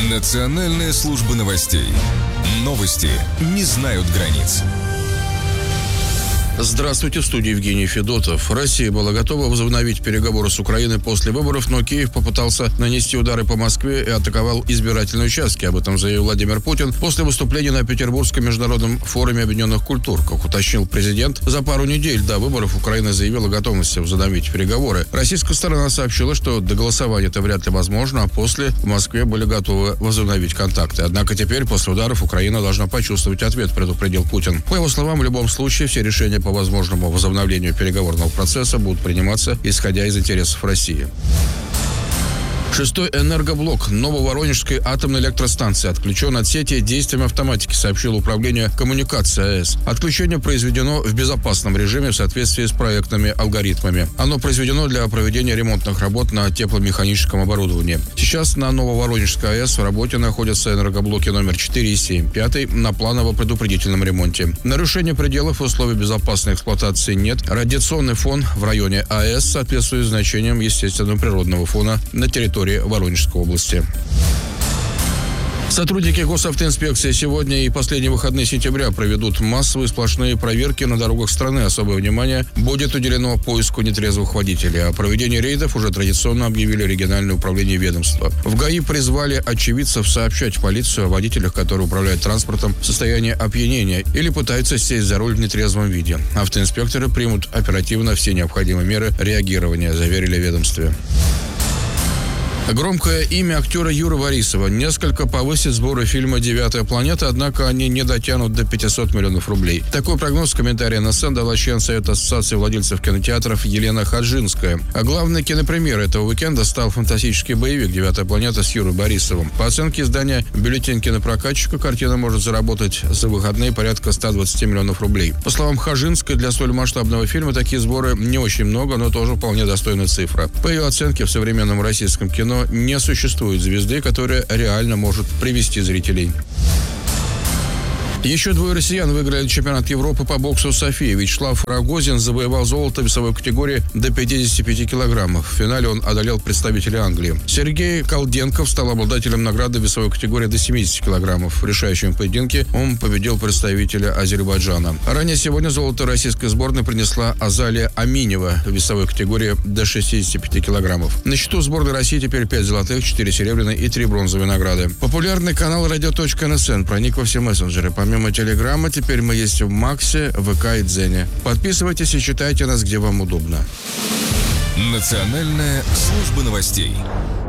Национальная служба новостей. Новости не знают границ. Здравствуйте, в студии Евгений Федотов. Россия была готова возобновить переговоры с Украиной после выборов, но Киев попытался нанести удары по Москве и атаковал избирательные участки. Об этом заявил Владимир Путин после выступления на Петербургском международном форуме объединенных культур. Как уточнил президент, за пару недель до выборов Украина заявила о готовности возобновить переговоры. Российская сторона сообщила, что до голосования это вряд ли возможно, а после в Москве были готовы возобновить контакты. Однако теперь, после ударов, Украина должна почувствовать ответ, предупредил Путин. По его словам, в любом случае все решения по возможному возобновлению переговорного процесса будут приниматься, исходя из интересов России. 6-й энергоблок Нововоронежской атомной электростанции отключен от сети действием автоматики, сообщило Управление коммуникации АЭС. Отключение произведено в безопасном режиме в соответствии с проектными алгоритмами. Оно произведено для проведения ремонтных работ на тепломеханическом оборудовании. Сейчас на Нововоронежской АЭС в работе находятся энергоблоки номер 4 и 7, 5 на планово-предупредительном ремонте. Нарушения пределов и условий безопасной эксплуатации нет. Радиационный фон в районе АЭС соответствует значениям естественного природного фона на территории Воронежской области. Сотрудники госавтоинспекции сегодня и последние выходные сентября проведут массовые сплошные проверки на дорогах страны. Особое внимание будет уделено поиску нетрезвых водителей. О проведении рейдов уже традиционно объявили региональное управление ведомства. В ГАИ призвали очевидцев сообщать в полицию о водителях, которые управляют транспортом в состоянии опьянения или пытаются сесть за руль в нетрезвом виде. Автоинспекторы примут оперативно все необходимые меры реагирования, заверили в ведомстве. Громкое имя актера Юры Борисова несколько повысит сборы фильма «Девятая планета», однако они не дотянут до 500 миллионов рублей. Такой прогноз в комментарии на СН дала член Совета Ассоциации владельцев кинотеатров Елена Хаджинская. А главной кинопремьерой этого уикенда стал фантастический боевик «Девятая планета» с Юрой Борисовым. По оценке издания «Бюллетень кинопрокатчика», картина может заработать за выходные порядка 120 миллионов рублей. По словам Хаджинской, для столь масштабного фильма такие сборы не очень много, но тоже вполне достойная цифра. По ее оценке, в современном российском кино не существует звезды, которая реально может привести зрителей. Еще двое россиян выиграли чемпионат Европы по боксу в Софии. Вячеслав Рогозин завоевал золото в весовой категории до 55 килограммов. В финале он одолел представителя Англии. Сергей Колденков стал обладателем награды в весовой категории до 70 килограммов. В решающем поединке он победил представителя Азербайджана. Ранее сегодня золото российской сборной принесла Азалия Аминева в весовой категории до 65 килограммов. На счету сборной России теперь 5 золотых, 4 серебряные и 3 бронзовые награды. Популярный канал radio.nsn проник во все мессенджеры. Помимо Телеграма, теперь мы есть в Максе, ВК и Дзене. Подписывайтесь и читайте нас, где вам удобно. Национальная служба новостей.